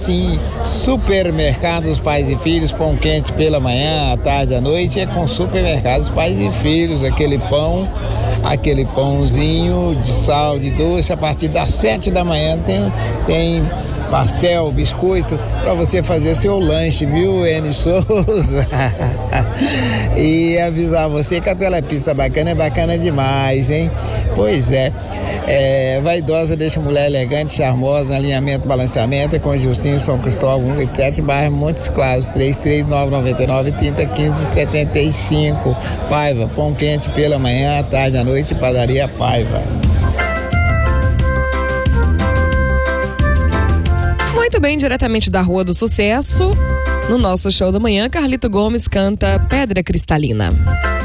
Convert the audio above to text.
sim, Supermercados Pais e Filhos, pão quente pela manhã, à tarde, à noite, é com Supermercados Pais e Filhos, aquele pãozinho de sal, de doce, a partir das 7 da manhã tem pastel, biscoito, para você fazer seu lanche, viu, N. Souza? E avisar você que a Telepizza Bacana é bacana demais, hein? Pois é. Vaidosa deixa mulher elegante, charmosa, alinhamento, balanceamento, é com Gilcinho, São Cristóvão, 187, bairro Montes Claros, 33999-301575. Paiva, pão quente pela manhã, à tarde, à noite, padaria Paiva. Muito bem, diretamente da Rua do Sucesso, no nosso show da manhã, Carlito Gomes canta Pedra Cristalina.